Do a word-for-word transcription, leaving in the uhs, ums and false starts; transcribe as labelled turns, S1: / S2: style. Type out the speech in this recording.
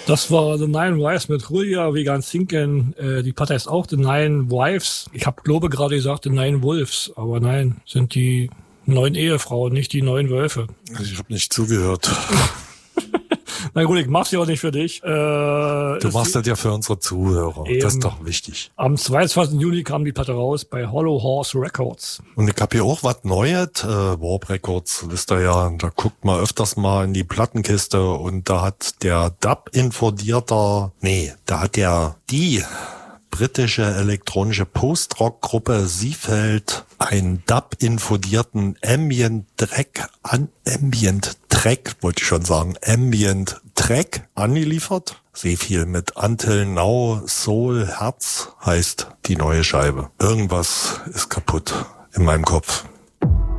S1: Das war The Nine Wives mit Julia Vegan Sinken. Äh, die Platte heißt auch The Nine Wives. Ich habe glaube gerade gesagt The Nine Wolves, aber nein, sind die neun Ehefrauen, nicht die neun Wölfe.
S2: Ich habe nicht zugehört.
S1: Na gut, ich mach's ja auch nicht für dich. Äh,
S2: du machst das ja für unsere Zuhörer.
S1: Eben.
S2: Das ist doch wichtig.
S1: Am zweiundzwanzigsten Juli kam die Platte raus bei Hollow Horse Records.
S2: Und ich habe hier auch was Neues. Äh, Warp Records, wisst ihr ja, da guckt man öfters mal in die Plattenkiste und da hat der Dub-Infodierter, nee, da hat der die britische elektronische Post-Rock-Gruppe Seefeld einen Dub-infodierten Ambient-Track an Ambient-Track, wollte ich schon sagen, Ambient-Track angeliefert. Sehr viel mit Until Now, Soul, Herz heißt die neue Scheibe. Irgendwas ist kaputt in meinem Kopf.